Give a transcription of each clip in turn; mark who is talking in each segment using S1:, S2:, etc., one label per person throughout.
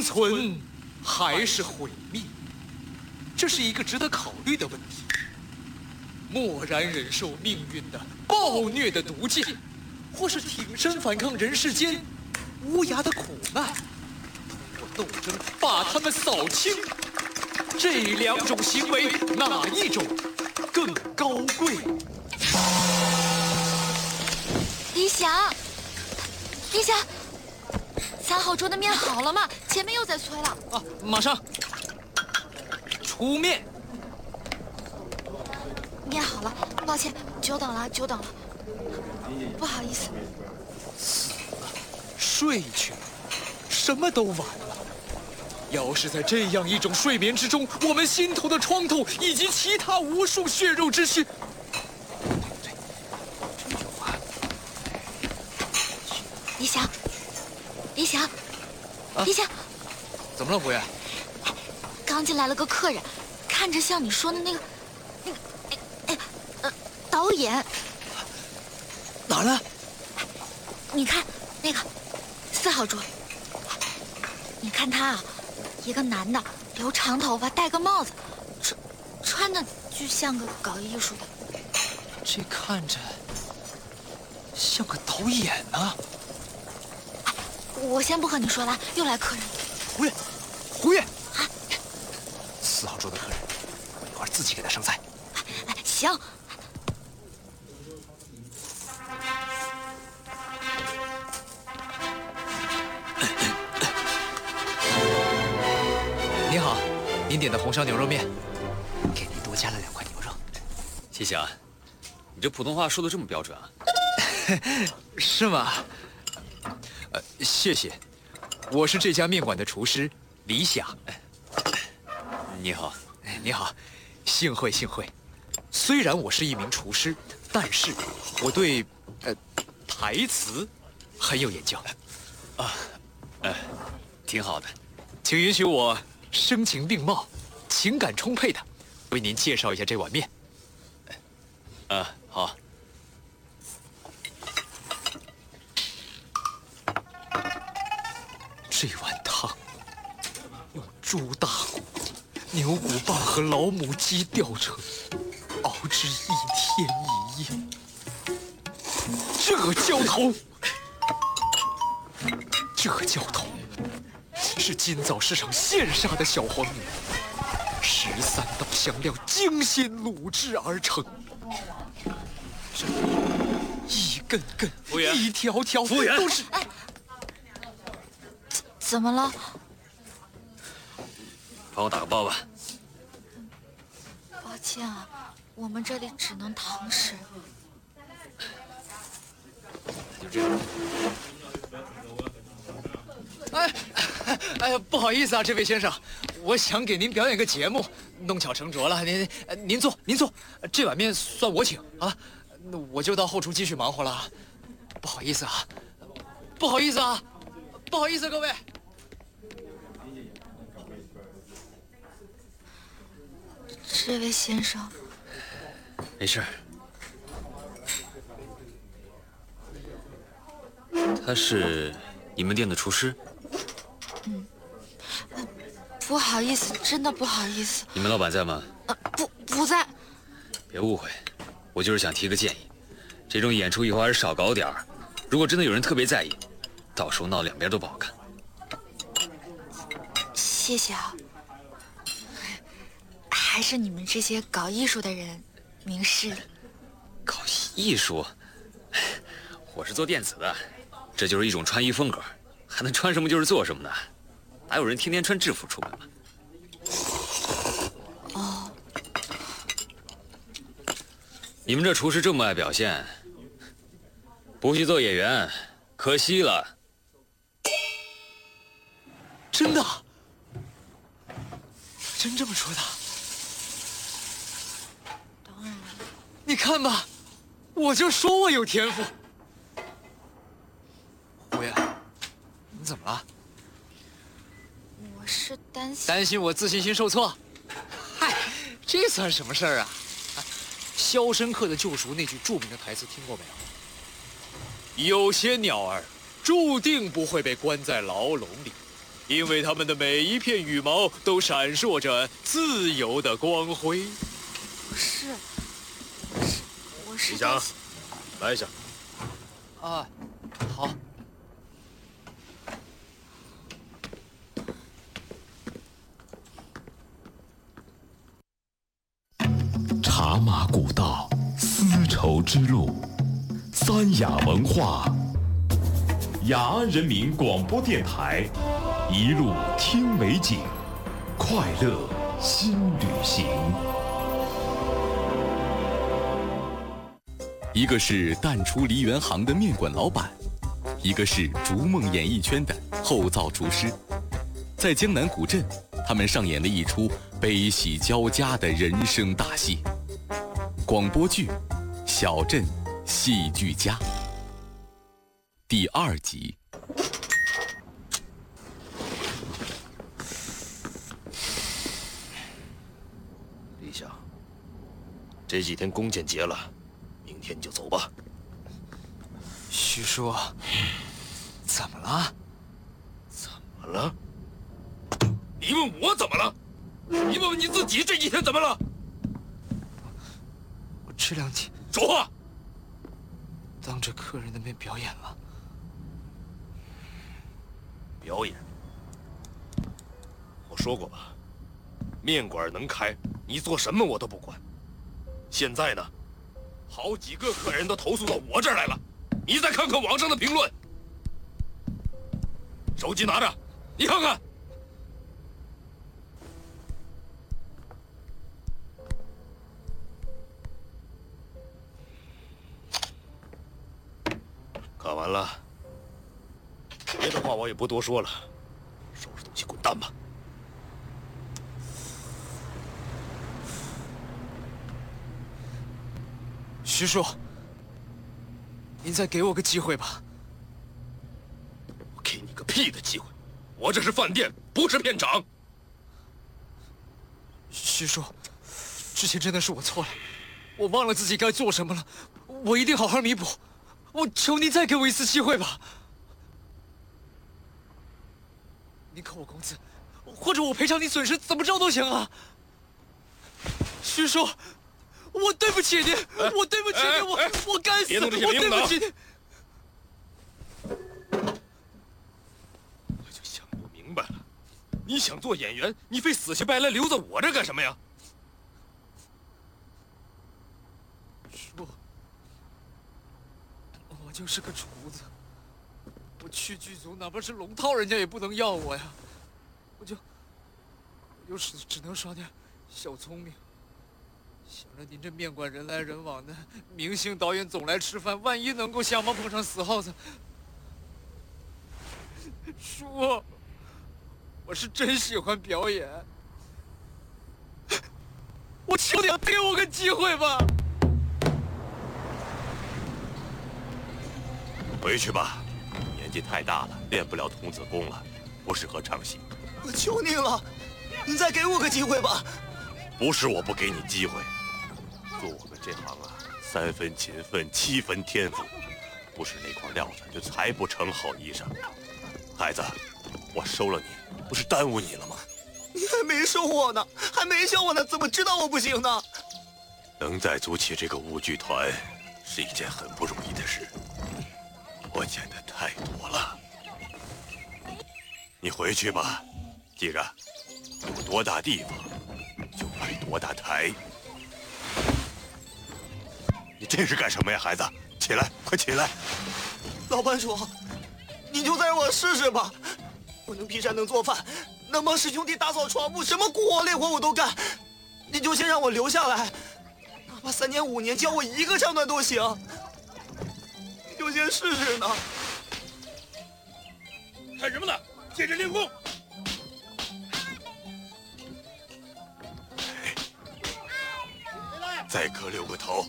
S1: 存还是毁灭？这是一个值得考虑的问题。默然忍受命运的暴虐的毒箭，或是挺身反抗人世间无涯的苦难，通过斗争把他们扫清。这两种行为，哪一种更高贵？
S2: 李想，李想，3号桌的面好了吗？前面又在催了。
S1: 啊，马上出面。
S2: 面好了，抱歉，久等了，久等了，不好意思。
S1: 死了，睡去了，什么都晚了。要是在这样一种睡眠之中，我们心头的创痛以及其他无数血肉之躯，
S2: 李想，李想，李想，
S1: 怎么了，胡爷？
S2: 刚进来了个客人，看着像你说的那个，导演。
S1: 哪儿呢？
S2: 你看那个4号桌，你看他啊，一个男的，留长头发，戴个帽子，穿的就像个搞艺术的。
S1: 这看着像个导演呢。
S2: 我先不和你说了，又来客人。
S1: 胡爷，胡爷，
S2: 啊
S1: ，4号桌的客人，我一会儿自己给他上菜。
S2: 行。
S1: 您好，您点的红烧牛肉面，给您多加了2块牛肉。
S3: 谢谢啊，你这普通话说的这么标准啊？
S1: 是吗？谢谢，我是这家面馆的厨师李想。
S3: 你好，
S1: 你好，幸会幸会。虽然我是一名厨师，但是我对台词很有研究。
S3: 挺好的。
S1: 请允许我声情并茂、情感充沛的为您介绍一下这碗面。
S3: 好。
S1: 这碗汤用猪大骨、牛骨棒和老母鸡吊成，熬制1天1夜。这浇头是今早市场现杀的小黄牛，13道香料精心卤制而成。这一根根、一条条都是。
S2: 怎么了？
S3: 帮我打个包吧。
S2: 抱歉啊，我们这里只能堂食。
S3: 就这样。
S1: 不好意思啊，这位先生，我想给您表演个节目，弄巧成拙了。您坐，这碗面算我请啊。那我就到后厨继续忙活了。不好意思啊，不好意思啊，不好意思，各位。
S2: 这位先生，
S3: 没事。他是你们店的厨师？
S2: 不好意思，真的不好意思。
S3: 你们老板在吗？
S2: 不在。
S3: 别误会，我就是想提个建议，这种演出以后还是少搞点儿。如果真的有人特别在意，到时候闹两边都不好看。
S2: 谢谢啊。还是你们这些搞艺术的人明事理。
S3: 搞艺术？我是做电子的，这就是一种穿衣风格，还能穿什么就是做什么呢？哪有人天天穿制服出门嘛？
S2: 哦。
S3: 你们这厨师这么爱表现，不去做演员，可惜了。
S1: 真的？真这么说的？
S2: 当然了。
S1: 你看吧，我就说我有天赋。胡爷，你怎么了？
S2: 我是
S1: 担心我自信心受挫。嗨，这算什么事儿啊？《肖申克的救赎》那句著名的台词听过没有？有些鸟儿注定不会被关在牢笼里， 因为它们的每一片羽毛都闪烁着自由的光辉。
S2: 我是
S4: 李想，来一下。
S1: 啊，好。
S5: 茶马古道，丝绸之路，三雅文化，雅安人民广播电台，一路听美景，快乐新旅行。
S6: 一个是淡出梨园行的面馆老板，一个是逐梦演艺圈的后灶厨师，在江南古镇，他们上演了一出悲喜交加的人生大戏。广播剧《小镇戏剧家》第2集。
S4: 李想，这几天弓箭节了，明天就走吧。
S1: 徐叔，怎么了？
S4: 怎么了？你问我怎么了？你问问你自己，这几天怎么了？
S1: 我这2天
S4: 说话！
S1: 当着客人的面表演了。
S4: 表演？我说过吧，面馆能开，你做什么我都不管。现在呢，好几个客人都投诉到我这儿来了，你再看看网上的评论。手机拿着，你看看。看完了，别的话我也不多说了，收拾东西滚蛋吧。
S1: 徐叔，您再给我个机会吧。
S4: 我给你个屁的机会！我这是饭店，不是片场。
S1: 徐叔，之前真的是我错了，我忘了自己该做什么了，我一定好好弥补。我求您再给我一次机会吧。您扣我工资，或者我赔偿你损失，怎么着都行啊。徐叔，我对不起您，我对不起您，我该死，我对不起您。
S4: 我就想不明白了，你想做演员，你非死乞白赖留在我这干什么呀？
S1: 叔，我就是个厨子，我去剧组，哪怕是龙套，人家也不能要我呀。我就只能耍点小聪明，想着您这面馆人来人往的，明星导演总来吃饭，万一能够相逢碰上死耗子。叔，我是真喜欢表演，我求你给我个机会吧。
S7: 回去吧，年纪太大了，练不了童子功了，不适合唱戏。
S8: 我求您了，您再给我个机会吧。
S7: 不是我不给你机会，做我们这行啊，3分勤奋，7分天赋，不是那块料子就裁不成好衣裳。孩子，我收了你，不是耽误你了吗？
S8: 你还没收我呢，还没教我呢，怎么知道我不行呢？
S7: 能再组起这个舞剧团，是一件很不容易的事。我见的太多了。你回去吧，记着，有多大地方，就摆多大台。你这是干什么呀，孩子？起来，快起来！
S8: 老班主，你就再让我试试吧。我能劈山，能做饭，能帮师兄弟打扫床铺，什么苦活累活我都干。你就先让我留下来，哪怕3年5年，教我1个唱段都行。你就先试试呢。
S4: 看什么呢？接着练功。
S7: 再磕6个头。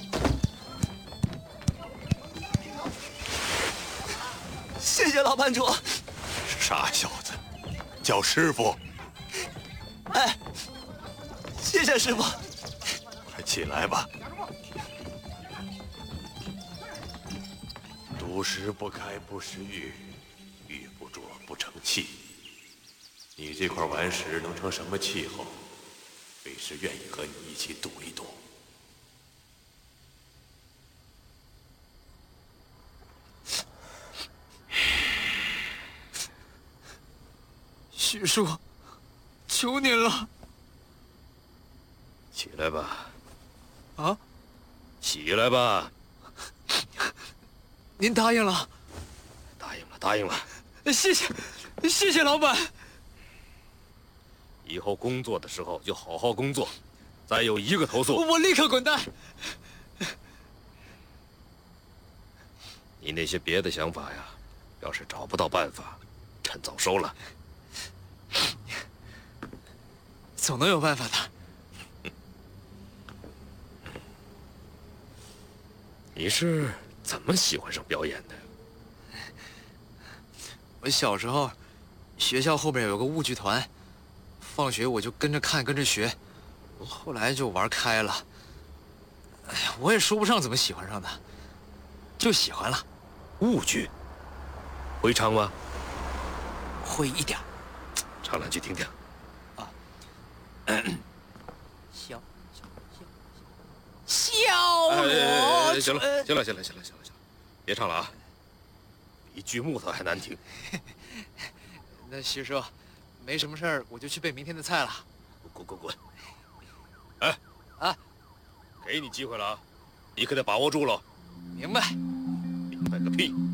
S8: 谢谢老班主。
S7: 傻小子，叫师傅。
S8: 哎，谢谢师傅。
S7: 快起来吧。独食不开不食欲，玉不琢不成器。 你这块顽石能成什么气候？为师愿意和你一起赌一赌。
S1: 许叔，求您了！
S4: 起来吧。
S1: 啊？
S4: 起来吧。
S1: 您答应了？
S4: 答应了，答应了。
S1: 谢谢，谢谢老板。
S4: 以后工作的时候就好好工作，再有一个投诉，
S1: 我立刻滚蛋。
S4: 你那些别的想法呀，要是找不到办法，趁早收了。
S1: 总能有办法的。
S4: 你是怎么喜欢上表演的？
S1: 我小时候，学校后边有个舞剧团，放学我就跟着看，跟着学，后来就玩开了。哎呀，我也说不上怎么喜欢上的，就喜欢了。
S4: 舞剧，会唱吗？
S1: 会一点。
S4: 唱两句听听。
S1: 小
S4: 哎，行了，别唱了啊，比锯木头还难听。
S1: 那徐叔，没什么事儿，我就去备明天的菜了。
S4: 滚！哎，
S1: 啊，
S4: 给你机会了啊，你可得把握住了。
S1: 明白。
S4: 明白个屁！